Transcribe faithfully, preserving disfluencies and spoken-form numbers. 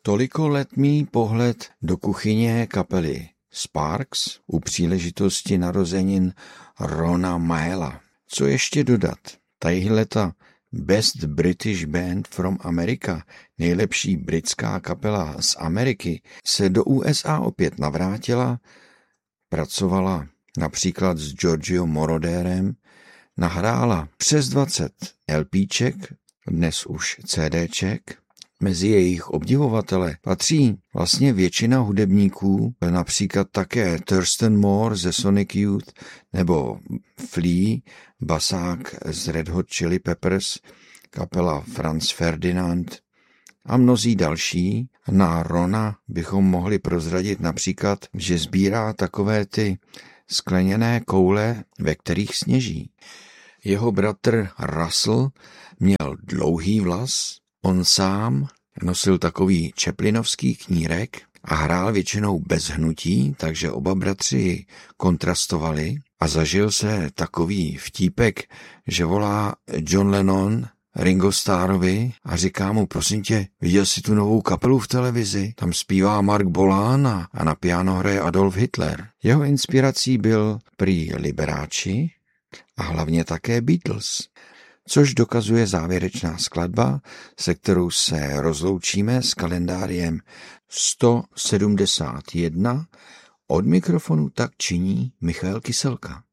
Tolikoletý pohled do kuchyně kapely Sparks u příležitosti narozenin Rona Maela. Co ještě dodat? Tahleta Best British Band from America, nejlepší britská kapela z Ameriky, se do U S A opět navrátila, pracovala například s Giorgio Moroderem, nahrála přes dvacet LPček, dnes už CDček. Mezi jejich obdivovatele patří vlastně většina hudebníků, například také Thurston Moore ze Sonic Youth nebo Flea, basák z Red Hot Chili Peppers, kapela Franz Ferdinand a mnozí další. Na Rona bychom mohli prozradit například, že sbírá takové ty skleněné koule, ve kterých sněží. Jeho bratr Russell měl dlouhý vlas, on sám nosil takový čeplinovský knírek a hrál většinou bez hnutí, takže oba bratři kontrastovali a zažil se takový vtípek, že volá John Lennon Ringo Starrovi a říká mu, prosím tě, viděl jsi tu novou kapelu v televizi? Tam zpívá Mark Bolan a, a na piano hraje Adolf Hitler. Jeho inspirací byl prý Liberace a hlavně také Beatles, což dokazuje závěrečná skladba, se kterou se rozloučíme s kalendáriem sto sedmdesát jedna. Od mikrofonu tak činí Michal Kyselka.